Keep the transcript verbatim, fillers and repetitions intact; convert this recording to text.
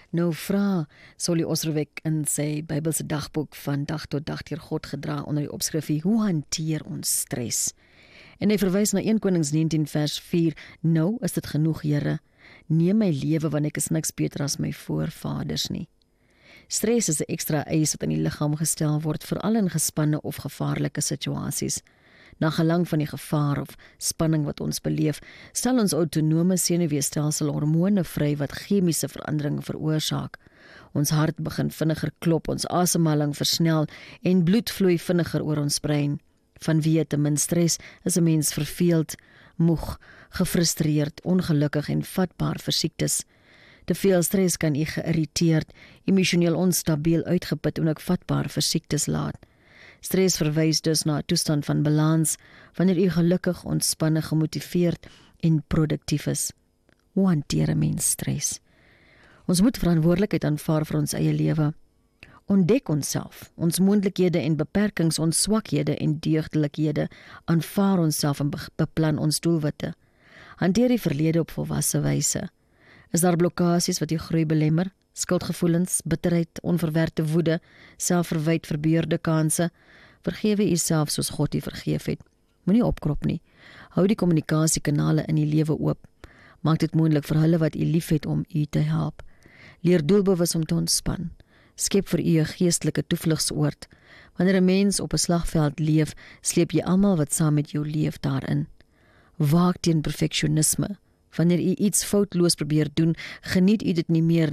Nou vra Solly Osrowek in sy Bybelse dagboek van dag tot dag deur God gedra onder die opskrifie Hoe hanteer ons stres? En hy verwys na Eerste Konings negentien vers vier, nou is dit genoeg, Here, neem my lewe want ek is niks beter as my voorvaders nie. Stres is 'n ekstra eis wat in die liggaam gestel word, veral in gespanne of gevaarlike situasies. Na gelang van die gevaar of spanning wat ons beleef, stel ons autonome senuweestelsel hormone vry wat chemiese veranderinge veroorsaak. Ons hart begin vinniger klop, ons asemhaling versnel en bloed vloei vinniger oor ons brein. Vanweë te min stres is 'n mens verveeld, moeg, gefrustreerd, ongelukkig en vatbaar vir siektes. Te veel stres kan u geïrriteerd, emosioneel onstabiel, uitgeput en ook vatbaar vir siektes laat. Stres verwys dus na 'n toestand van balans, wanneer u gelukkig, ontspanne, gemotiveerd en produktief is. Hoe hanteer 'n mens stres? Ons moet verantwoordelikheid aanvaar vir ons eie lewe. Ontdek onsself, ons moontlikhede en beperkings, ons swakhede en deugdelikhede, aanvaar onsself en beplan ons doelwitte. Hanteer die verlede op volwasse wyse. Is daar blokkades wat jou groei belemmer? Skuldgevoelens, bitterheid, onverwerkte woede, selfverwyd, verbeurde kanse? Vergewe jouself soos God u vergeef het. Moenie opkrop nie. Hou die kommunikasiekanale in die lewe oop. Maak dit moontlik vir hulle wat u liefhet om u te help. Leer doelbewus om te ontspan. Skep vir u 'n geestelike toevlugsoord. Wanneer 'n mens op 'n slagveld leef, sleep jy almal wat saam met jou leef daarin. Waak teen perfeksionisme. Wanneer u iets foutloos probeer doen, geniet u dit nie meer